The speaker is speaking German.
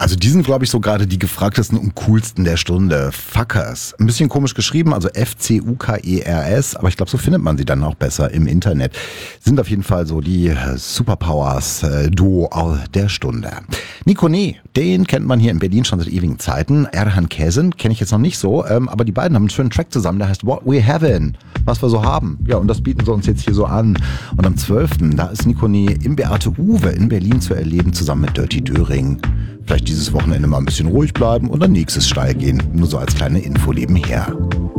Also die sind, glaube ich, so gerade die gefragtesten und coolsten der Stunde. Fuckers. Ein bisschen komisch geschrieben, also F-C-U-K-E-R-S, aber ich glaube, so findet man sie dann auch besser im Internet. Sind auf jeden Fall so die Superpowers-Duo der Stunde. Nico Nee, den kennt man hier in Berlin schon seit ewigen Zeiten. Erhan Käsen kenne ich jetzt noch nicht so, aber die beiden haben einen schönen Track zusammen, der heißt What We Havin', was wir so haben. Ja, und das bieten sie uns jetzt hier so an. Und am 12., da ist Nico Nee im Beate Uwe in Berlin zu erleben, zusammen mit Dirty Döring. Vielleicht dieses Wochenende mal ein bisschen ruhig bleiben und dann nächstes steil gehen. Nur so als kleine Info nebenher.